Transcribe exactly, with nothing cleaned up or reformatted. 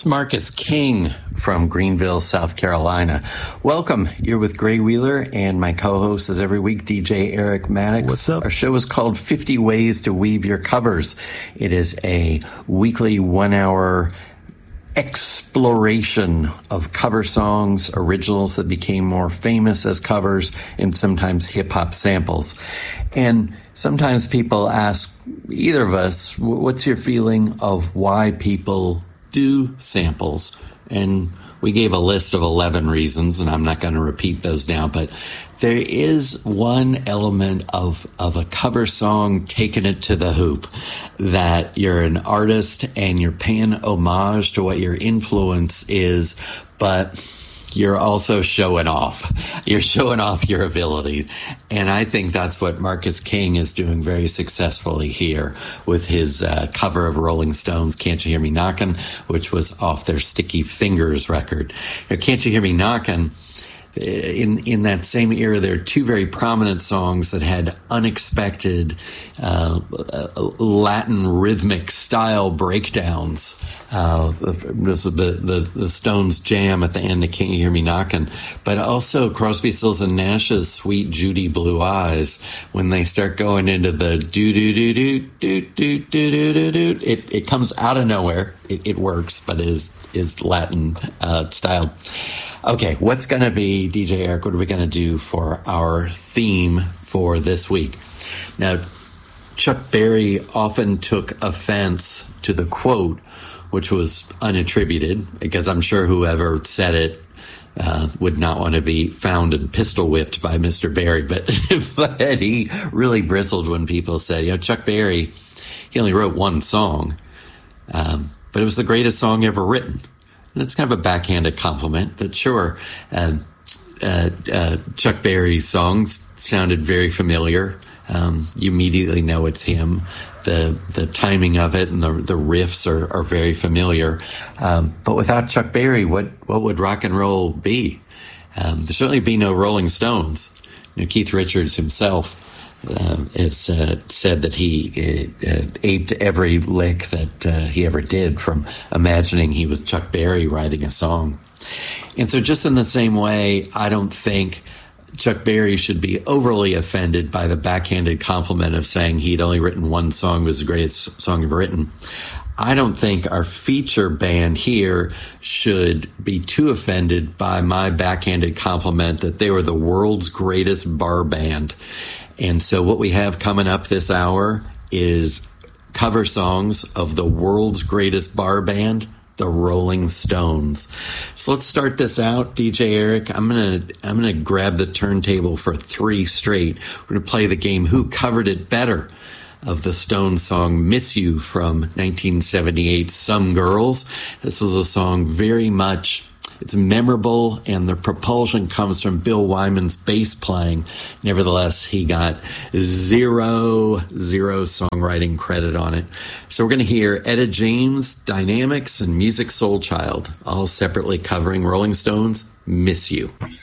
It's Marcus King from Greenville, South Carolina. Welcome. You're with Gray Wheeler, and my co-host is every week, D J Eric Maddox. What's up? Our show is called fifty Ways to Weave Your Covers. It is a weekly one-hour exploration of cover songs, originals that became more famous as covers, and sometimes hip-hop samples. And sometimes people ask either of us, what's your feeling of why people do samples? And we gave a list of eleven reasons, and I'm not going to repeat those now, but there is one element of, of a cover song taking it to the hoop, that you're an artist and you're paying homage to what your influence is, but you're also showing off. You're showing off your abilities. And I think that's what Marcus King is doing very successfully here with his uh, cover of Rolling Stones' Can't You Hear Me Knockin', which was off their Sticky Fingers record. Now, Can't You Hear Me Knockin', in in that same era, there are two very prominent songs that had unexpected uh, Latin rhythmic style breakdowns. Uh, this was the, the, the Stones jam at the end of Can't You Hear Me Knockin', but also Crosby, Stills and Nash's Sweet Judy Blue Eyes, when they start going into the do do do do do do do do do. It it comes out of nowhere. It, it works, but it is is Latin uh, style. Okay, what's going to be, D J Eric, what are we going to do for our theme for this week? Now, Chuck Berry often took offense to the quote, which was unattributed, because I'm sure whoever said it uh, would not want to be found and pistol whipped by Mister Berry. But, but he really bristled when people said, you know, Chuck Berry, he only wrote one song, um, but it was the greatest song ever written. And it's kind of a backhanded compliment, but sure. Uh, uh, uh, Chuck Berry's songs sounded very familiar. Um, you immediately know it's him. The the timing of it and the the riffs are, are very familiar. Um, but without Chuck Berry, what, what would rock and roll be? Um, there'd certainly be no Rolling Stones. You know, Keith Richards himself Uh, has uh, said that he uh, aped every lick that uh, he ever did from imagining he was Chuck Berry writing a song. And so just in the same way, I don't think Chuck Berry should be overly offended by the backhanded compliment of saying he'd only written one song, was the greatest song ever written. I don't think our feature band here should be too offended by my backhanded compliment that they were the world's greatest bar band. And so what we have coming up this hour is cover songs of the world's greatest bar band, the Rolling Stones. So let's start this out, D J Eric. I'm going to I'm going to grab the turntable for three straight. We're going to play the game Who Covered It Better of the Stones song Miss You from nineteen seventy-eight, Some Girls. This was a song very much, it's memorable, and the propulsion comes from Bill Wyman's bass playing. Nevertheless, he got zero, zero songwriting credit on it. So we're going to hear Etta James, Dynamics, and Music Soul Child, all separately covering Rolling Stones' Miss You.